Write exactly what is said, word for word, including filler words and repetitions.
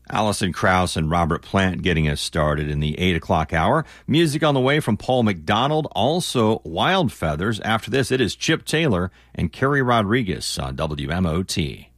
Alison Krauss and Robert Plant getting us started in the eight o'clock hour. Music on the way from Paul McDonald, also Wild Feathers. After this, it is Chip Taylor and Kerry Rodriguez on W M O T.